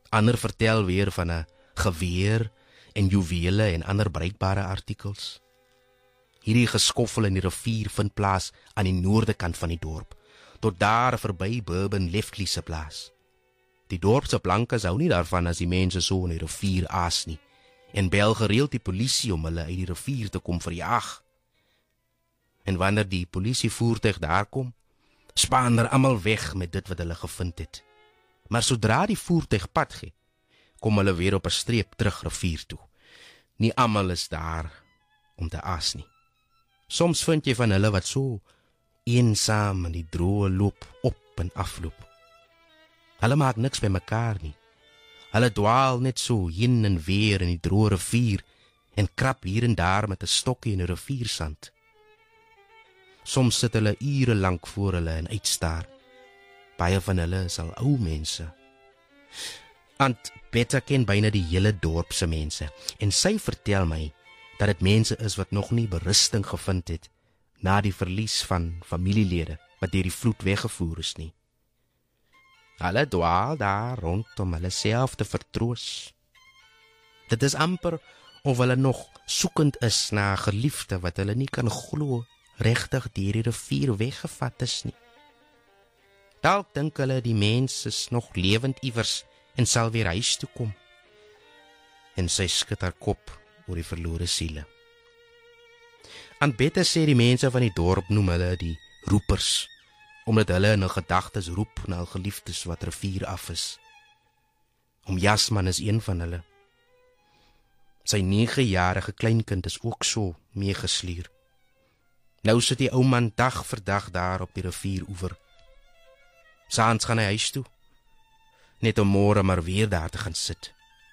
Ander vertel weer van 'n geweer en juwele en ander bruikbare artikels. Hierdie geskoffel in die rivier vind plaas aan die noorde kant van die dorp, tot daar verby Bourbon Leftley se plaas. Die dorp se blankes hou nie daarvan as die mense so in die rivier aas nie, en bel gereeld die polisie om hulle uit die rivier te kom verjaag. En wanneer die polisievoertuig daar kom, spaan almal weg met dit wat hulle gevind het. Maar sodra die voertuig pad gee, kom hulle weer op 'n streep terug rivier toe. Nie almal is daar om te aas nie. Soms vind jy van hulle wat so eensaam in die droë loop op en afloop. Hulle maak niks by mekaar nie. Hulle dwaal net so heen en weer in die droë rivier en krap hier en daar met 'n stokkie in die riviersand. Soms sit hulle ure lank voor hulle en uitstaar. Baie van hulle is al ou mense. Aunt Betta ken byna die hele dorp se mense en sy vertel my dat dit mense is wat nog nie berusting gevind het na die verlies van familielede wat deur die vloed weggevoer is nie. Hulle dwaal daar rond om hulle self te vertroos. Dit is amper of hulle nog soekend is na 'n geliefde wat hulle nie kan glo regtig deur die rivier weggevat is nie. Dalk dink hulle die mens is nog lewend iewers en sal weer huis toe kom. En sy skud haar kop oor die verlore siele. Aunt Betta sê die mense van die dorp noem hulle die roepers, omdat hulle in hul gedagtes roep na hul geliefdes wat rivier af is. Jasman is een van hulle. Sy 9-jarige kleinkind is ook so meegesleer. Nou sit die ou man dag vir dag daar op die rivieroewer. Saans gaan hy huis toe, net om môre maar weer daar te gaan sit.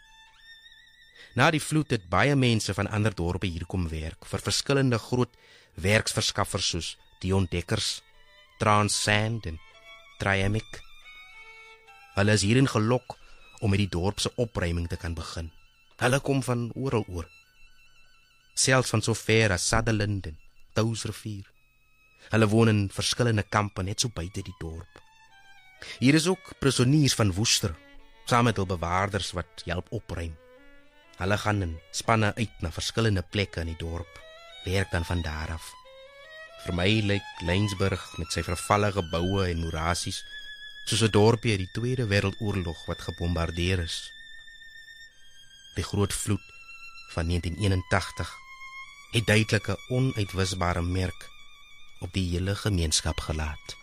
Na die vloed het baie mense van ander dorpe hier kom werk, vir verskillende groot werksverskaffers soos die Ontdekkers, Transcend en Triamic. Hulle is hierin gelok om met die dorp se opruiming te kan begin. Hulle kom van oral oor, selfs van so ver as Sutherland en Touwsrivier. Hulle woon in verskillende kampe net so buite die dorp. Hier is ook prisoniers van Woester, saam met hul bewaarders wat help opruim. Hulle gaan in spanne uit na verskillende plekke in die dorp, werk dan van daar af. Vir my lyk Lensburg met sy vervalle geboue en moerasies soos 'n dorpie uit die Tweede Wêreldoorlog wat gebombardeer is. Die groot vloed van 1981 het duidelik 'n onuitwisbare merk op die hele gemeenskap gelaat.